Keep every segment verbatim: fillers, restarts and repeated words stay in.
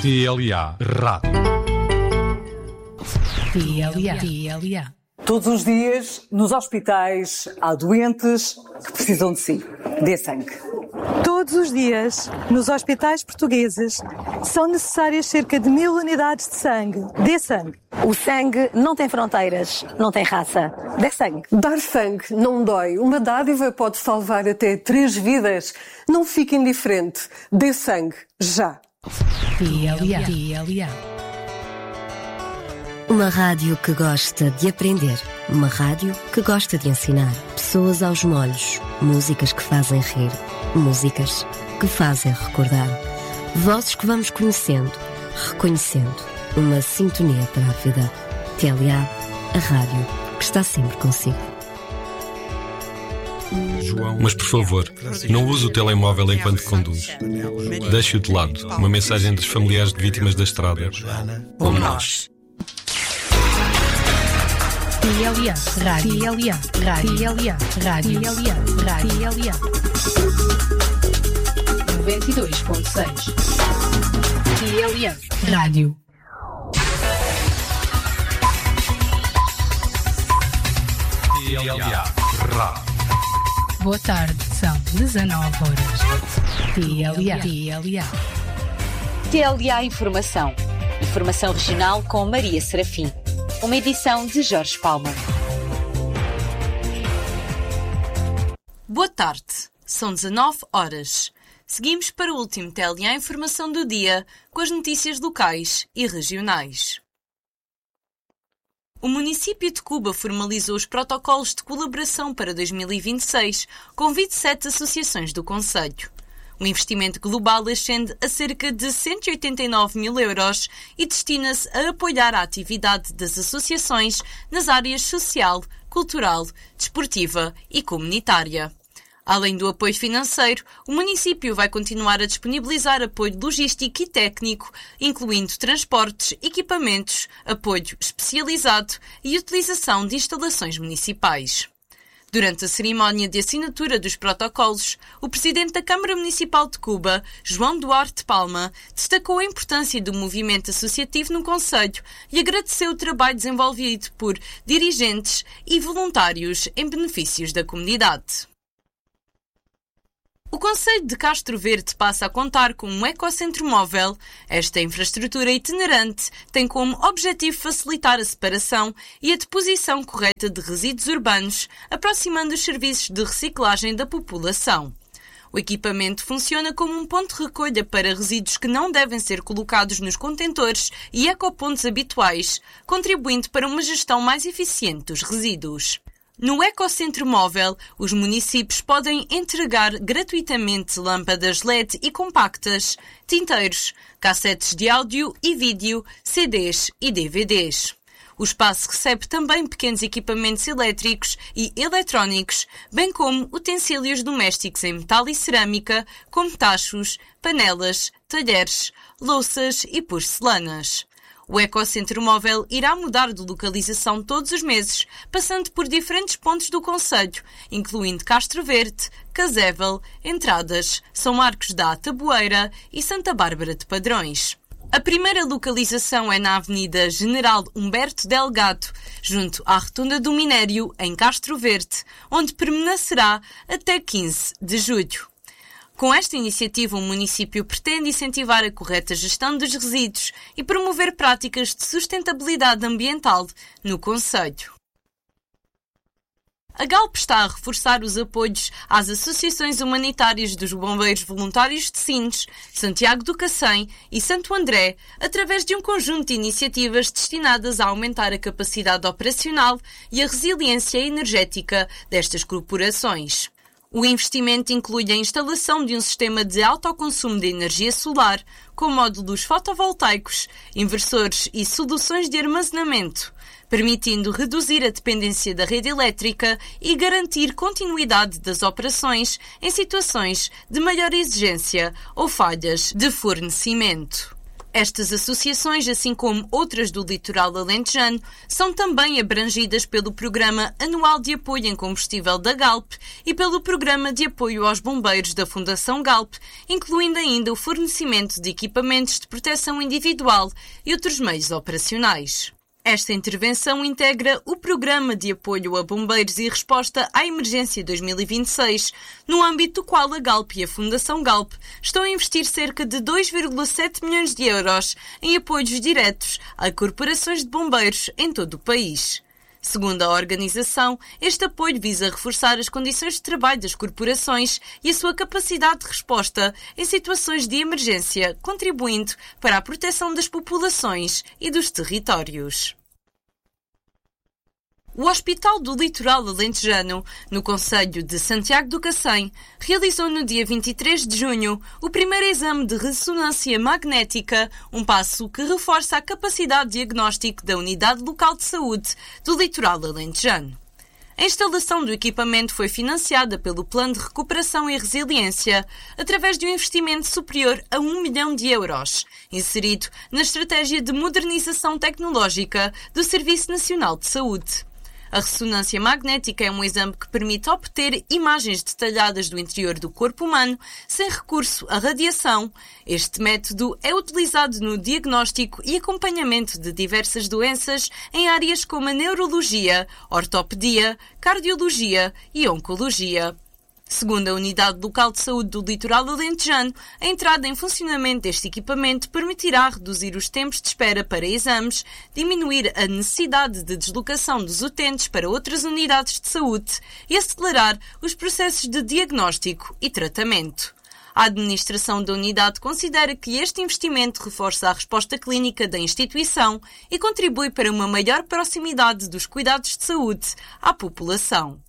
T L A Rádio. T L A. T L A. Todos os dias, nos hospitais, há doentes que precisam de si. Dê sangue. Todos os dias, nos hospitais portugueses, são necessárias cerca de mil unidades de sangue. Dê sangue. O sangue não tem fronteiras, não tem raça. Dê sangue. Dar sangue não dói. Uma dádiva pode salvar até três vidas. Não fique indiferente. Dê sangue, já. T L A. T L A. Uma rádio que gosta de aprender. Uma rádio que gosta de ensinar. Pessoas aos molhos. Músicas que fazem rir. Músicas que fazem recordar. Vozes que vamos conhecendo, reconhecendo. Uma sintonia para a vida. T L A, a rádio que está sempre consigo. Mas por favor, não use o telemóvel enquanto conduz. Deixe-o de lado. Uma mensagem dos familiares de vítimas da estrada. Como nós. T L A. Rádio. T L A. Rádio. T L A. Rádio. T L A. Rádio. T L A. noventa e dois ponto seis. T L A. Rádio. T L A Rádio. Boa tarde, são dezanove horas. T L A. T L A. T L A Informação. Informação regional com Maria Serafim. Uma edição de Jorge Palma. Boa tarde, são dezanove horas. Seguimos para o último T L A Informação do dia com as notícias locais e regionais. O município de Cuba formalizou os protocolos de colaboração para dois mil e vinte e seis com vinte e sete associações do concelho. O investimento global ascende a cerca de cento e oitenta e nove mil euros e destina-se a apoiar a atividade das associações nas áreas social, cultural, desportiva e comunitária. Além do apoio financeiro, o município vai continuar a disponibilizar apoio logístico e técnico, incluindo transportes, equipamentos, apoio especializado e utilização de instalações municipais. Durante a cerimónia de assinatura dos protocolos, o presidente da Câmara Municipal de Cuba, João Duarte Palma, destacou a importância do movimento associativo no concelho e agradeceu o trabalho desenvolvido por dirigentes e voluntários em benefícios da comunidade. O concelho de Castro Verde passa a contar com um ecocentro móvel. Esta infraestrutura itinerante tem como objetivo facilitar a separação e a deposição correta de resíduos urbanos, aproximando os serviços de reciclagem da população. O equipamento funciona como um ponto de recolha para resíduos que não devem ser colocados nos contentores e ecopontos habituais, contribuindo para uma gestão mais eficiente dos resíduos. No Ecocentro Móvel, os municípios podem entregar gratuitamente lâmpadas L E D e compactas, tinteiros, cassetes de áudio e vídeo, C Ds e D V Ds. O espaço recebe também pequenos equipamentos elétricos e eletrónicos, bem como utensílios domésticos em metal e cerâmica, como tachos, panelas, talheres, louças e porcelanas. O Ecocentro Móvel irá mudar de localização todos os meses, passando por diferentes pontos do concelho, incluindo Castro Verde, Casével, Entradas, São Marcos da Ataboeira e Santa Bárbara de Padrões. A primeira localização é na Avenida General Humberto Delgado, junto à Rotunda do Minério, em Castro Verde, onde permanecerá até quinze de julho. Com esta iniciativa, o município pretende incentivar a correta gestão dos resíduos e promover práticas de sustentabilidade ambiental no concelho. A Galp está a reforçar os apoios às associações humanitárias dos Bombeiros Voluntários de Sines, Santiago do Cacém e Santo André, através de um conjunto de iniciativas destinadas a aumentar a capacidade operacional e a resiliência energética destas corporações. O investimento inclui a instalação de um sistema de autoconsumo de energia solar, com módulos fotovoltaicos, inversores e soluções de armazenamento, permitindo reduzir a dependência da rede elétrica e garantir continuidade das operações em situações de maior exigência ou falhas de fornecimento. Estas associações, assim como outras do litoral alentejano, são também abrangidas pelo Programa Anual de Apoio em Combustível da Galp e pelo Programa de Apoio aos Bombeiros da Fundação Galp, incluindo ainda o fornecimento de equipamentos de proteção individual e outros meios operacionais. Esta intervenção integra o Programa de Apoio a Bombeiros e Resposta à Emergência dois mil e vinte e seis, no âmbito do qual a Galp e a Fundação Galp estão a investir cerca de dois vírgula sete milhões de euros em apoios diretos a corporações de bombeiros em todo o país. Segundo a organização, este apoio visa reforçar as condições de trabalho das corporações e a sua capacidade de resposta em situações de emergência, contribuindo para a proteção das populações e dos territórios. O Hospital do Litoral Alentejano, no concelho de Santiago do Cacém, realizou no dia vinte e três de junho o primeiro exame de ressonância magnética, um passo que reforça a capacidade de diagnóstico da Unidade Local de Saúde do Litoral Alentejano. A instalação do equipamento foi financiada pelo Plano de Recuperação e Resiliência, através de um investimento superior a um milhão de euros, inserido na Estratégia de Modernização Tecnológica do Serviço Nacional de Saúde. A ressonância magnética é um exame que permite obter imagens detalhadas do interior do corpo humano sem recurso à radiação. Este método é utilizado no diagnóstico e acompanhamento de diversas doenças em áreas como a neurologia, ortopedia, cardiologia e oncologia. Segundo a Unidade Local de Saúde do Litoral Alentejano, a entrada em funcionamento deste equipamento permitirá reduzir os tempos de espera para exames, diminuir a necessidade de deslocação dos utentes para outras unidades de saúde e acelerar os processos de diagnóstico e tratamento. A administração da unidade considera que este investimento reforça a resposta clínica da instituição e contribui para uma maior proximidade dos cuidados de saúde à população.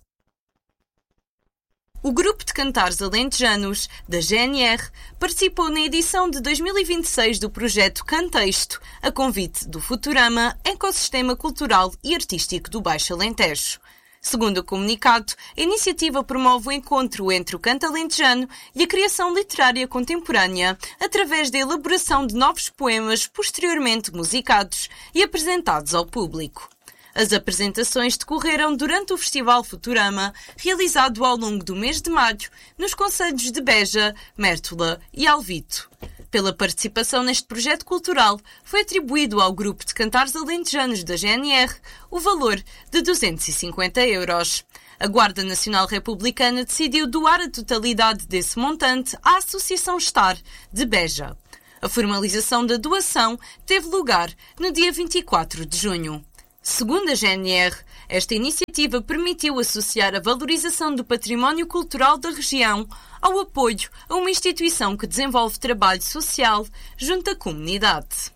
O Grupo de Cantares Alentejanos, da G N R, participou na edição de dois mil e vinte e seis do projeto Cantexto, a convite do Futurama, Ecossistema Cultural e Artístico do Baixo Alentejo. Segundo o comunicado, a iniciativa promove o encontro entre o canto alentejano e a criação literária contemporânea, através da elaboração de novos poemas posteriormente musicados e apresentados ao público. As apresentações decorreram durante o Festival Futurama, realizado ao longo do mês de maio, nos concelhos de Beja, Mértola e Alvito. Pela participação neste projeto cultural, foi atribuído ao Grupo de Cantares Alentejanos da G N R o valor de duzentos e cinquenta euros. A Guarda Nacional Republicana decidiu doar a totalidade desse montante à Associação Star de Beja. A formalização da doação teve lugar no dia vinte e quatro de junho. Segundo a G N R, esta iniciativa permitiu associar a valorização do património cultural da região ao apoio a uma instituição que desenvolve trabalho social junto à comunidade.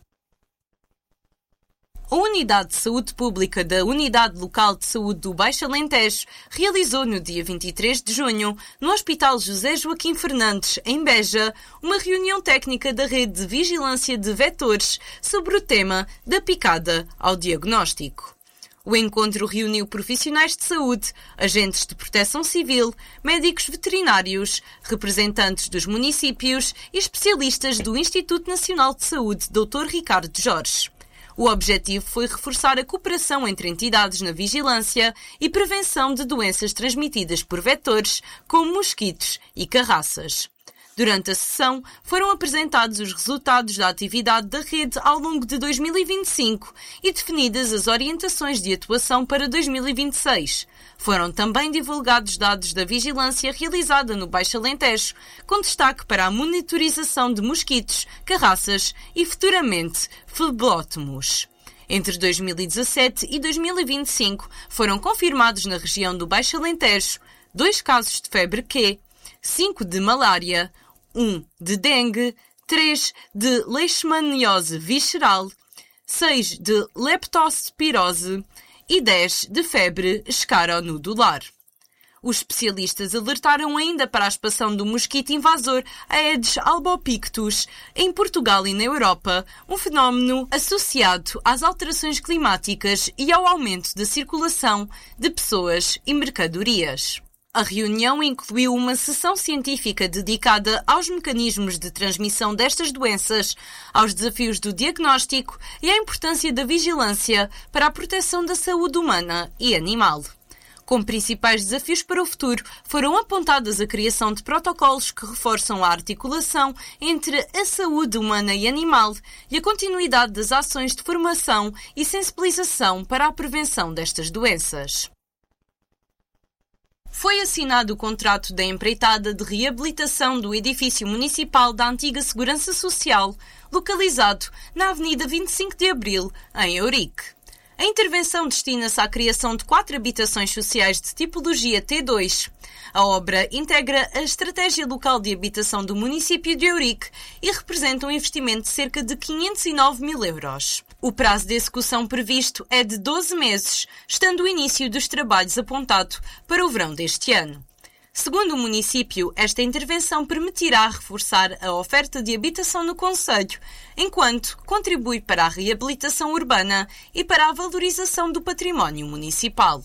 A Unidade de Saúde Pública da Unidade Local de Saúde do Baixo Alentejo realizou no dia vinte e três de junho, no Hospital José Joaquim Fernandes, em Beja, uma reunião técnica da Rede de Vigilância de Vetores sobre o tema da picada ao diagnóstico. O encontro reuniu profissionais de saúde, agentes de proteção civil, médicos veterinários, representantes dos municípios e especialistas do Instituto Nacional de Saúde, doutor Ricardo Jorge. O objetivo foi reforçar a cooperação entre entidades na vigilância e prevenção de doenças transmitidas por vetores, como mosquitos e carraças. Durante a sessão, foram apresentados os resultados da atividade da rede ao longo de dois mil e vinte e cinco e definidas as orientações de atuação para dois mil e vinte e seis. Foram também divulgados dados da vigilância realizada no Baixo Alentejo, com destaque para a monitorização de mosquitos, carraças e, futuramente, flebótomos. Entre dois mil e dezassete e dois mil e vinte e cinco, foram confirmados na região do Baixo Alentejo dois casos de febre Q, cinco de malária, um de dengue, três de leishmaniose visceral, seis de leptospirose e dez de febre escaronodular. Os especialistas alertaram ainda para a expansão do mosquito invasor Aedes albopictus em Portugal e na Europa, um fenómeno associado às alterações climáticas e ao aumento da circulação de pessoas e mercadorias. A reunião incluiu uma sessão científica dedicada aos mecanismos de transmissão destas doenças, aos desafios do diagnóstico e à importância da vigilância para a proteção da saúde humana e animal. Como principais desafios para o futuro, foram apontadas a criação de protocolos que reforçam a articulação entre a saúde humana e animal e a continuidade das ações de formação e sensibilização para a prevenção destas doenças. Foi assinado o contrato da empreitada de reabilitação do edifício municipal da antiga Segurança Social, localizado na Avenida vinte e cinco de Abril, em Eurique. A intervenção destina-se à criação de quatro habitações sociais de tipologia T dois. A obra integra a estratégia local de habitação do município de Eurique e representa um investimento de cerca de quinhentos e nove mil euros. O prazo de execução previsto é de doze meses, estando o início dos trabalhos apontado para o verão deste ano. Segundo o município, esta intervenção permitirá reforçar a oferta de habitação no concelho, enquanto contribui para a reabilitação urbana e para a valorização do património municipal.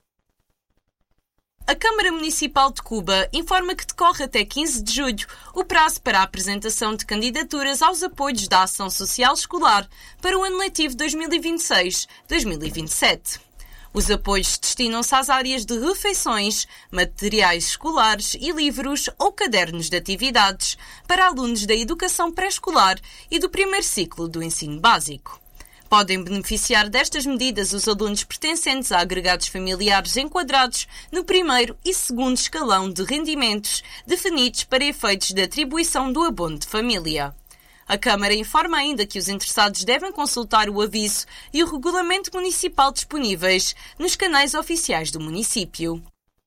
A Câmara Municipal de Cuba informa que decorre até quinze de julho o prazo para a apresentação de candidaturas aos apoios da Ação Social Escolar para o ano letivo dois mil e vinte e seis a dois mil e vinte e sete. Os apoios destinam-se às áreas de refeições, materiais escolares e livros ou cadernos de atividades para alunos da educação pré-escolar e do primeiro ciclo do ensino básico. Podem beneficiar destas medidas os alunos pertencentes a agregados familiares enquadrados no primeiro e segundo escalão de rendimentos definidos para efeitos de atribuição do abono de família. A Câmara informa ainda que os interessados devem consultar o aviso e o regulamento municipal disponíveis nos canais oficiais do município.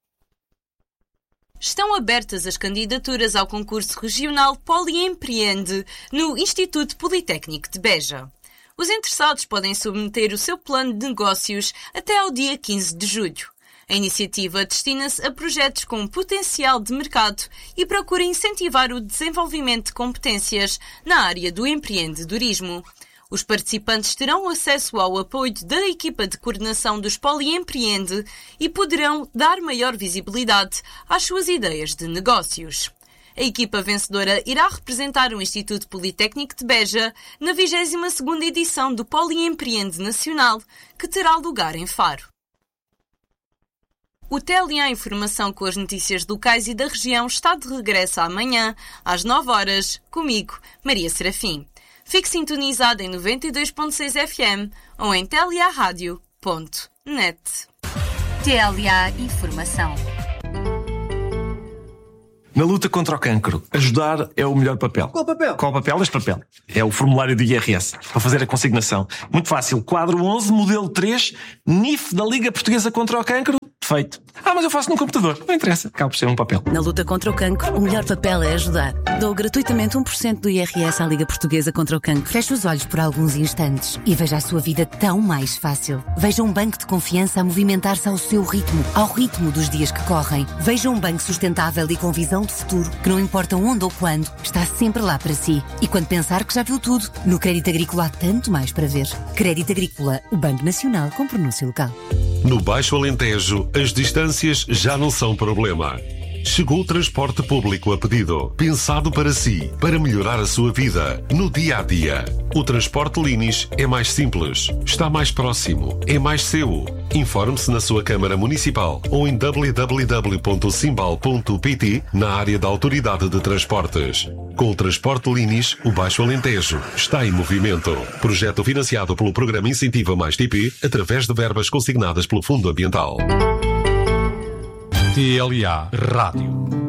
Estão abertas as candidaturas ao concurso regional Poliempreende no Instituto Politécnico de Beja. Os interessados podem submeter o seu plano de negócios até ao dia quinze de julho. A iniciativa destina-se a projetos com potencial de mercado e procura incentivar o desenvolvimento de competências na área do empreendedorismo. Os participantes terão acesso ao apoio da equipa de coordenação dos Poliempreende e poderão dar maior visibilidade às suas ideias de negócios. A equipa vencedora irá representar o Instituto Politécnico de Beja na vigésima segunda edição do Poliempreende Nacional, que terá lugar em Faro. O T L A Informação com as notícias locais e da região está de regresso amanhã, às nove horas, comigo, Maria Serafim. Fique sintonizado em noventa e dois ponto seis F M ou em t l a radio ponto net. T L A Informação. Na luta contra o cancro, ajudar é o melhor papel. Qual papel? Qual papel? Este papel. É o formulário do I R S, para fazer a consignação. Muito fácil. Quadro onze, modelo três, N I F da Liga Portuguesa contra o Cancro. Feito. Ah, mas eu faço num computador. Não interessa. Acaba por ser um papel. Na luta contra o cancro, o melhor papel é ajudar. Dou gratuitamente um por cento do I R S à Liga Portuguesa contra o Cancro. Feche os olhos por alguns instantes e veja a sua vida tão mais fácil. Veja um banco de confiança a movimentar-se ao seu ritmo, ao ritmo dos dias que correm. Veja um banco sustentável e com visão de futuro, que não importa onde ou quando, está sempre lá para si. E quando pensar que já viu tudo, no Crédito Agrícola há tanto mais para ver. Crédito Agrícola, o Banco Nacional com pronúncio local. No Baixo Alentejo, as distâncias já não são problema. Chegou o transporte público a pedido, pensado para si, para melhorar a sua vida, no dia a dia. O transporte Linis é mais simples, está mais próximo, é mais seu. Informe-se na sua Câmara Municipal ou em w w w ponto simbal ponto p t na área da Autoridade de Transportes. Com o transporte Linis, o Baixo Alentejo está em movimento. Projeto financiado pelo Programa Incentiva Mais T P, através de verbas consignadas pelo Fundo Ambiental. T L A Rádio.